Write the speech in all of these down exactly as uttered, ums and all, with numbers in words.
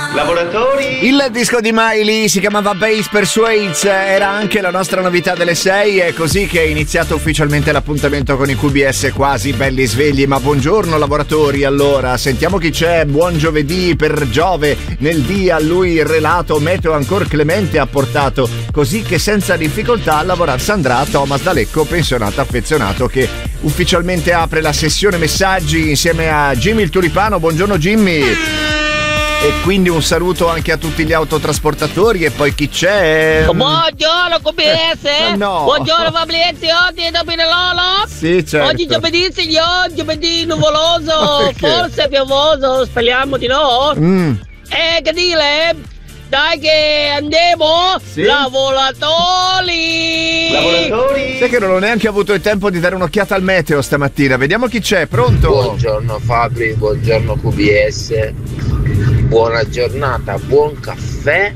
Lavoratori. Il disco di Miley si chiamava Bass Persuades, era anche la nostra novità delle sei. È così che è iniziato ufficialmente l'appuntamento con i Q B S quasi belli svegli. Ma buongiorno lavoratori, allora sentiamo chi c'è. Buon giovedì per Giove, nel dia a lui il relato meteo ancora clemente ha portato, così che senza difficoltà a lavorarsi andrà Thomas D'Alecco, pensionato affezionato, che ufficialmente apre la sessione messaggi insieme a Jimmy il Tulipano. Buongiorno Jimmy. E quindi un saluto anche a tutti gli autotrasportatori. E poi chi c'è? Buongiorno Q B S. Eh, no. Buongiorno Fablietti, oggi è dopo Lolo. Sì, certo. Oggi giovedì signor, giovedì nuvoloso, forse piovoso, speriamo di no. Mm. Eh, che dire? Dai che andiamo. Sì. Lavoratori. Lavoratori. Sai che non ho neanche avuto il tempo di dare un'occhiata al meteo stamattina. Vediamo chi c'è, pronto? Buongiorno Fabri, buongiorno Q B S. Buona giornata, buon caffè.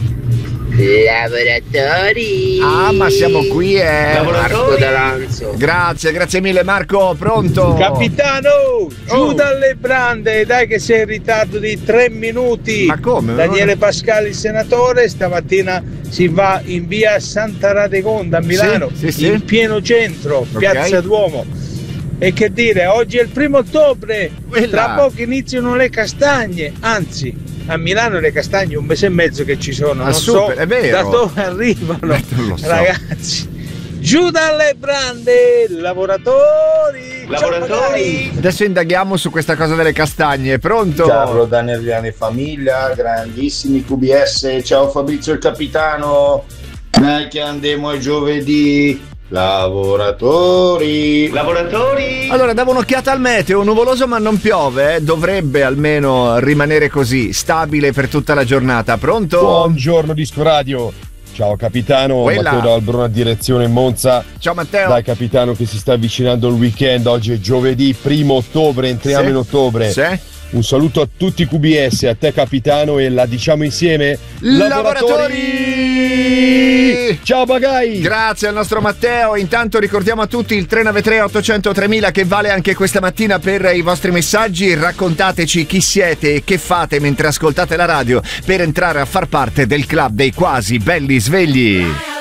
Lavoratori. Ah, ma siamo qui, eh. Marco D'Alanzo. Grazie, grazie mille Marco, pronto? Capitano, giù Oh. dalle brande, dai che sei in ritardo di tre minuti. Ma come? Daniele Pascali, il senatore, stamattina si va in via Santa Radegonda a Milano, Sì, sì, sì. in pieno centro, Ok. piazza Duomo. E che dire, oggi è il primo ottobre, Quella. tra poco iniziano le castagne, anzi a Milano le castagne un mese e mezzo che ci sono, Ah, non super, so è vero. da dove arrivano, Eh, non lo so. ragazzi. Giù dalle brande, lavoratori. Lavoratori. Adesso indaghiamo su questa cosa delle castagne, pronto? Carlo Daniel Viani famiglia, grandissimi Q B S, ciao Fabrizio il capitano, dai che andiamo a giovedì, lavoratori. Lavoratori. Allora, davo un'occhiata al meteo, nuvoloso ma non piove, eh? Dovrebbe almeno rimanere così, stabile per tutta la giornata, pronto? Buongiorno Disco Radio. Ciao capitano, Quella. Matteo da Albrona direzione Monza. Ciao Matteo. Dai capitano che si sta avvicinando il weekend, oggi è giovedì primo ottobre, entriamo Sì. in ottobre. Sì. Un saluto a tutti i Q B S, a te capitano e la diciamo insieme. Lavoratori! Ciao Bagai! Grazie al nostro Matteo. Intanto ricordiamo a tutti il tre nove tre ottocento tremila che vale anche questa mattina per i vostri messaggi. Raccontateci chi siete e che fate mentre ascoltate la radio per entrare a far parte del club dei quasi belli svegli.